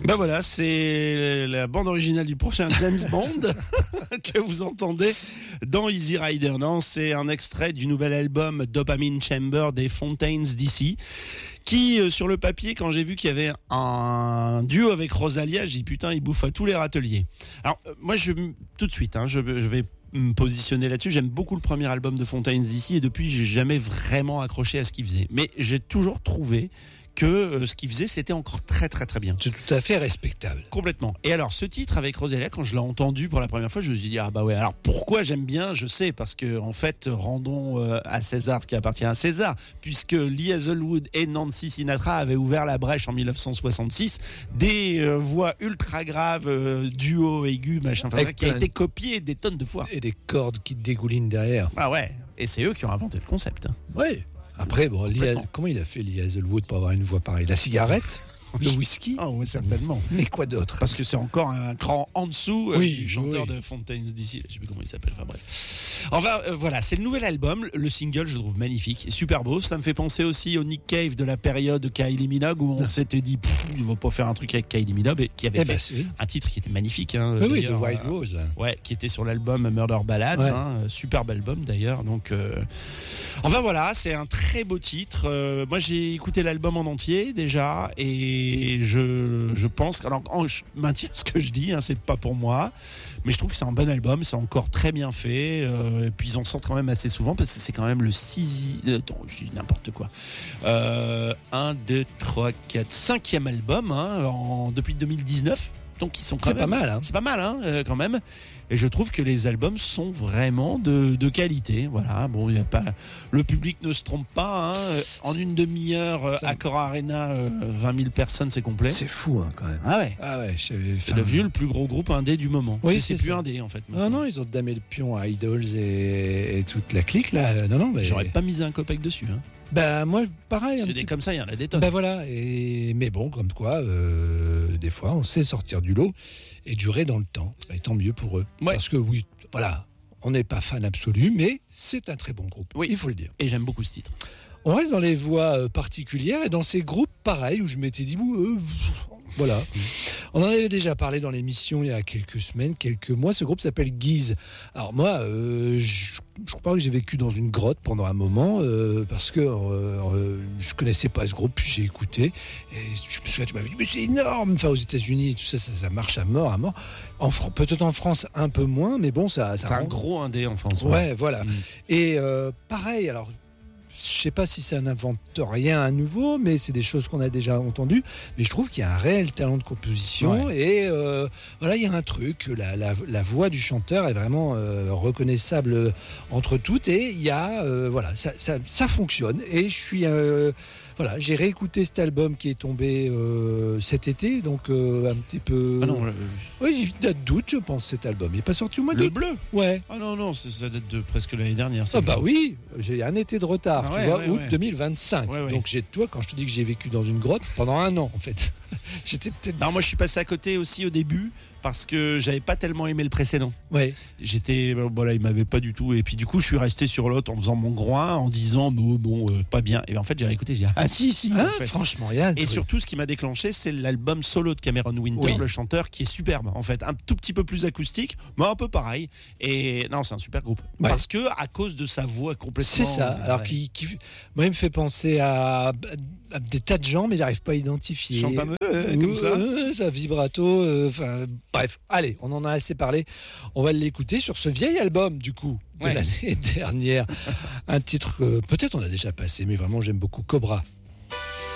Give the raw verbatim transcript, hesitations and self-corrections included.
Ben voilà, c'est la bande originale du prochain James Bond que vous entendez dans Easy Rider. Non, c'est un extrait du nouvel album Dopamine Chamber des Fontaines D C. Qui, euh, sur le papier, quand j'ai vu qu'il y avait un duo avec Rosalia, j'ai dit putain, il bouffe à tous les râteliers. Alors, euh, moi, je, tout de suite, hein, je, je vais me positionner là-dessus. J'aime beaucoup le premier album de Fontaines D C et depuis, j'ai jamais vraiment accroché à ce qu'il faisait. Mais j'ai toujours trouvé que euh, ce qu'il faisait, c'était encore très très très bien. C'est tout à fait respectable. Complètement. Et alors, ce titre avec Rosalia, quand je l'ai entendu pour la première fois, je me suis dit, ah bah ouais, alors pourquoi j'aime bien, je sais, parce que en fait, rendons euh, à César ce qui appartient à César, puisque Lee Hazelwood et Nancy Sinatra avaient ouvert la brèche en dix-neuf cent soixante-six, des euh, voix ultra graves, euh, duo, aigu, machin, enfin, qui a été copié des tonnes de fois. Et des cordes qui dégoulinent derrière. Ah ouais, et c'est eux qui ont inventé le concept. Hein. Oui. Après, bon, Lee, comment il a fait Lee Hazelwood pour avoir une voix pareille? La cigarette, le whisky. Ah oui, certainement. Mais quoi d'autre? Parce que c'est encore un cran en dessous oui, euh, du chanteur oui. de Fontaines D C. Je sais plus comment il s'appelle. Enfin bref. Enfin euh, voilà, c'est le nouvel album. Le single, je le trouve magnifique, super beau. Ça me fait penser aussi au Nick Cave de la période Kylie Minogue où on ah. s'était dit, il va pas faire un truc avec Kylie Minogue, et qui avait eh fait ben, un titre qui était magnifique. Hein, oui, oui, The Wild Rose. Là. Ouais, qui était sur l'album Murder Ballads. Ouais. Hein, superbe album d'ailleurs. Donc, euh... enfin voilà, c'est un très beau titre. Euh, moi, j'ai écouté l'album en entier déjà et je Je pense, alors je maintiens ce que je dis, hein, c'est pas pour moi, mais je trouve que c'est un bon album, c'est encore très bien fait, euh, et puis ils en sortent quand même assez souvent parce que c'est quand même le sixième, euh, non, je dis n'importe quoi, euh, un, deux, trois, quatre, cinquième album hein, en, depuis deux mille dix-neuf. Donc ils sont quand c'est même, pas mal, hein. c'est pas mal, hein, euh, quand même. Et je trouve que les albums sont vraiment de, de qualité. Voilà, bon, il y a pas, le public ne se trompe pas. Hein. En une demi-heure, ça... Accor Arena, euh, vingt mille personnes, c'est complet. C'est fou, hein, quand même. Ah ouais. Ah ouais. C'est enfin... devenu le plus gros groupe indé du moment. Oui, c'est, c'est plus indé en fait. Maintenant. Non, non, ils ont damé le pion à Idols et, et toute la clique là. Non, non, mais j'aurais pas misé un copec dessus. Hein. Bah moi pareil. C'est des comme ça, il y en a des tonnes. Bah voilà. Et mais bon, comme quoi, euh, des fois, on sait sortir du lot et durer dans le temps. Et tant mieux pour eux. Ouais. Parce que oui, voilà, on n'est pas fan absolu, mais c'est un très bon groupe. Oui, il faut le dire. Et j'aime beaucoup ce titre. On reste dans les voix particulières et dans ces groupes pareils où je m'étais dit, euh, voilà. On en avait déjà parlé dans l'émission il y a quelques semaines, quelques mois. Ce groupe s'appelle Guise. Alors moi, euh, je, je crois que j'ai vécu dans une grotte pendant un moment euh, parce que euh, je connaissais pas ce groupe, puis j'ai écouté et je me souviens, tu m'avais dit mais c'est énorme. Enfin aux États-Unis, tout ça, ça, ça marche à mort, à mort. En, peut-être en France un peu moins, mais bon, ça. ça c'est rend... un gros indé en France. Ouais, ouais. voilà. Mmh. Et euh, pareil, alors. Je sais pas si ça n'invente rien à nouveau, mais c'est des choses qu'on a déjà entendues. Mais je trouve qu'il y a un réel talent de composition ouais. et euh, voilà, il y a un truc. La, la, la voix du chanteur est vraiment euh, reconnaissable entre toutes et il y a euh, voilà, ça, ça, ça fonctionne. Et je suis euh, voilà, j'ai réécouté cet album qui est tombé euh, cet été, donc euh, un petit peu. Ah non, le... oui, il date d'août, je pense, cet album. Il est pas sorti au mois d'août. Le bleu. Ouais. Ah non non, ça date de presque l'année dernière. Ah bah oui, j'ai un été de retard. Ah tu ouais, vois, ouais, août ouais. deux mille vingt-cinq. Ouais, ouais. Donc j'ai, toi, quand je te dis que j'ai vécu dans une grotte pendant un an, en fait. J'étais peut-être. Alors moi, je suis passé à côté aussi au début parce que j'avais pas tellement aimé le précédent. Ouais. J'étais, voilà, il m'avait pas du tout. Et puis du coup, je suis resté sur l'autre en faisant mon groin, en disant bon, bon, euh, pas bien. Et en fait, j'ai réécouté, j'ai dit ah si, si. Ah, en fait. Franchement, il y a. Un et truc. Surtout, ce qui m'a déclenché, c'est l'album solo de Cameron Winter, oui. le chanteur, qui est superbe. En fait, un tout petit peu plus acoustique, mais un peu pareil. Et non, c'est un super groupe ouais. parce que à cause de sa voix complètement. C'est ça. Alors ouais. qui, qui, moi, il me fait penser à. à des tas de gens, mais j'arrive pas à identifier. Chante un peu euh, comme ça. Euh, ça vibrato. Enfin, euh, bref. Allez, on en a assez parlé. On va l'écouter sur ce vieil album, du coup, de ouais. l'année dernière. Un titre que peut-être on a déjà passé, mais vraiment j'aime beaucoup. Cobra.